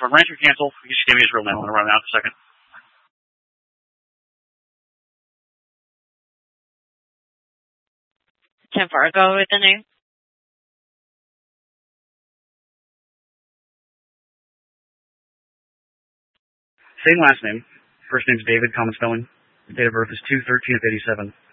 for Rancher cancel. You just give me his real name. I'm gonna run out in a second. Tim Fargo with the name. Same last name. First name's David, common spelling. Date of birth is 2/13/87.